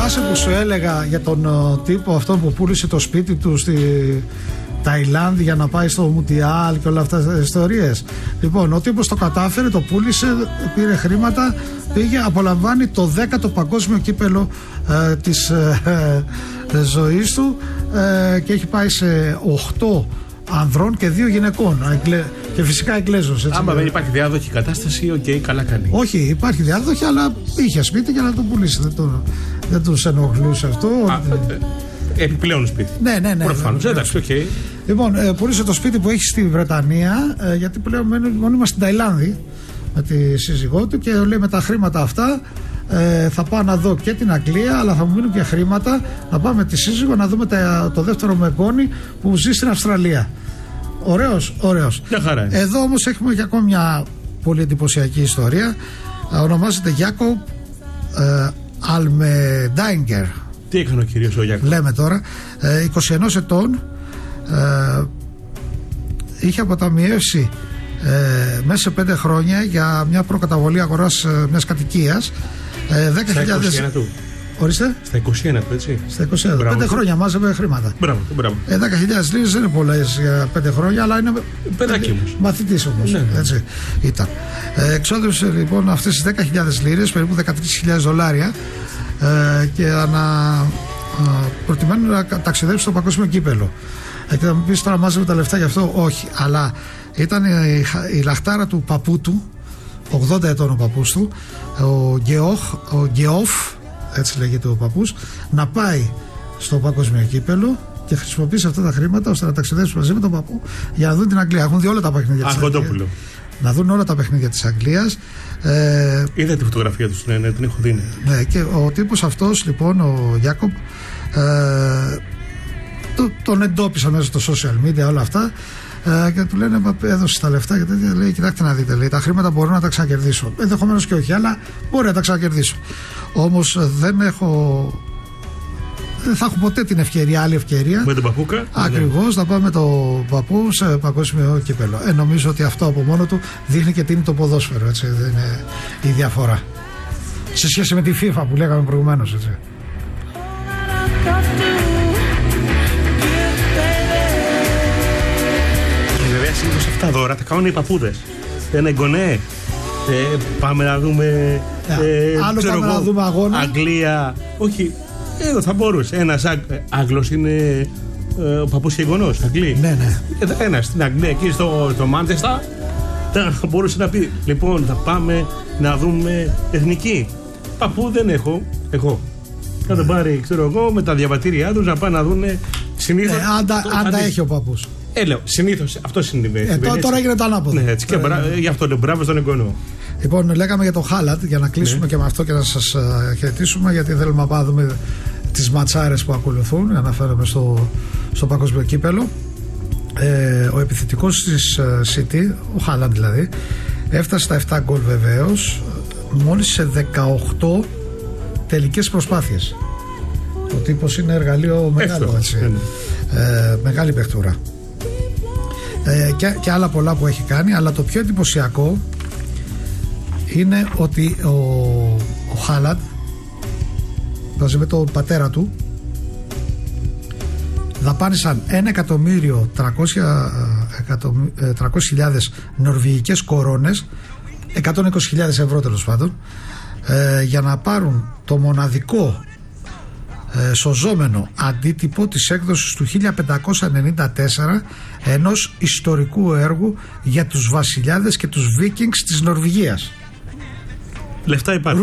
Θυμάσαι που σου έλεγα για τον τύπο αυτό που πούλησε το σπίτι του στη Ταϊλάνδη για να πάει στο Μουντιάλ και όλα αυτά τις ιστορίες? Λοιπόν, ο τύπος το κατάφερε, το πούλησε, πήρε χρήματα, πήγε, απολαμβάνει το 10ο παγκόσμιο κύπελο της ζωής του και έχει πάει σε 8 ανδρών και 2 γυναικών. Και φυσικά Εγγλέζος. Άμα δεν υπάρχει διάδοχη κατάσταση, καλά κάνει. Όχι, υπάρχει διάδοχη, αλλά είχε σπίτι για να το πουλήσει. Δεν τους ενοχλούσε αυτό. Επιπλέον σπίτι. Ναι. Προφανώς, εντάξει, οκ. Λοιπόν, πούλησε το σπίτι που έχει στη Βρετανία, γιατί πλέον μένουμε στην Ταϊλάνδη με τη σύζυγό του και λέει με τα χρήματα αυτά θα πάω να δω και την Αγγλία, αλλά θα μου μείνουν και χρήματα να πάμε με τη σύζυγο να δούμε το δεύτερο μου εγγόνι που ζει στην Αυστραλία. Ωραίος. Μια χαρά είναι. Εδώ όμως έχουμε και ακόμα μια πολύ εντυπωσιακή ιστορία. Ονομάζεται Γιάκοπ Αλμεντάιγκερ. Τι έκανε ο κύριος ο Γιάκοπ? Λέμε τώρα, 21 ετών, είχε αποταμιεύσει μέσα σε 5 χρόνια για μια προκαταβολή αγοράς μιας κατοικίας 10.000. Ορίστε. Στα 21 του, έτσι. Στα 21. 5 χρόνια μάζευε χρήματα. Μπράβο. 10.000 λίρες δεν είναι πολλές για 5 χρόνια, αλλά είναι. Παιδάκι όμως. Μαθητής όμως. Ναι. Έτσι ήταν. Εξόδευσε λοιπόν αυτές τις 10.000 λίρες, περίπου $13,000, και προτιμένου να ταξιδέψει στο παγκόσμιο κύπελο. Και θα μου πεις τώρα μάζευε τα λεφτά γι' αυτό? Όχι. Αλλά ήταν η λαχτάρα του παππού του, 80 ετών ο παππούς του, ο Γκεόφ, έτσι λέγεται ο παππούς, να πάει στο παγκόσμιο κύπελο και χρησιμοποιήσει αυτά τα χρήματα ώστε να ταξιδέψει μαζί με τον παππού για να δουν την Αγγλία. Έχουν δει όλα τα παιχνίδια της Αγγλίας. Να δουν όλα τα παιχνίδια της Αγγλίας. Είδα τη φωτογραφία του, ναι, την έχω δει. Ναι, και ο τύπος αυτός λοιπόν, ο Γιάκοπ, τον εντόπισαν μέσα στο social media όλα αυτά και του λένε έδωσε τα λεφτά και τέτοια. Λέει, κοιτάξτε να δείτε, λέει, τα χρήματα μπορώ να τα ξανακερδίσω. Ενδεχομένως και όχι, αλλά μπορεί να τα ξανακερδίσω. Όμως δεν θα έχω ποτέ την ευκαιρία, άλλη ευκαιρία. Με τον παππούκα. Ακριβώς, να πάμε με τον παππού σε παγκόσμιο κύπελο. Νομίζω ότι αυτό από μόνο του δείχνει και τι είναι το ποδόσφαιρο. Έτσι, δεν είναι η διαφορά. Σε σχέση με τη FIFA που λέγαμε προηγουμένως. Έτσι. Βέβαια, συνήθως αυτά δώρα τα κάνουν οι παππούδες. Ένα εγγονέ. Πάμε να δούμε. Άλλο πάμε να δούμε αγώνα. Αγγλία. Όχι. Εδώ θα μπορούσε. Ένας Άγγλος είναι ο παππούς και εγγονός. Αγγλί. Ναι. Ένας στην Αγγλία, εκεί στο Μάντσεστα, θα μπορούσε να πει: λοιπόν, θα πάμε να δούμε εθνική. Παππού δεν έχω. Εγώ. Θα τον πάρει, ξέρω εγώ, με τα διαβατήριά τους να πάνε να δουν. Συνήθως. Αν τα έχει ο παππούς. Λέω, συνήθως αυτό συμβαίνει. Τώρα έγινε το ανάποδο. Ναι, έτσι. Και γι' αυτό λέω μπράβο στον εγγονό. Λοιπόν, λέγαμε για το Χάλαντ, για να κλείσουμε και με αυτό και να σας χαιρετήσουμε, γιατί θέλουμε να πάμε δούμε τις ματσάρες που ακολουθούν, για να φέρουμε στο παγκόσμιο κύπελο. Ο επιθετικός της City, ο Χάλαντ δηλαδή, έφτασε στα 7 γκολ βεβαίως, μόλις σε 18 τελικές προσπάθειες. Ο τύπος είναι εργαλείο μεγάλο, έτσι. Μεγάλη παιχτούρα. Και άλλα πολλά που έχει κάνει, αλλά το πιο εντυπωσιακό είναι ότι ο Χάλαντ μαζί με τον πατέρα του δαπάνησαν 1.300.000 νορβηγικές κορώνες, 120.000 ευρώ τέλος πάντων, για να πάρουν το μοναδικό σωζόμενο αντίτυπο της έκδοσης του 1594, ενός ιστορικού έργου για τους βασιλιάδες και τους Βίκινγκς της Νορβηγίας. Λεφτά υπάρχουν.